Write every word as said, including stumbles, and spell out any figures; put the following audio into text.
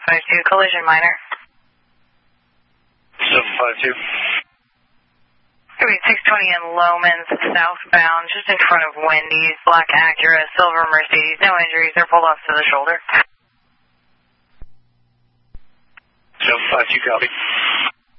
five two, collision minor. seven five two. six twenty in Lomans, southbound, just in front of Wendy's, black Acura, silver Mercedes, no injuries, they're pulled off to the shoulder. seven five two, copy.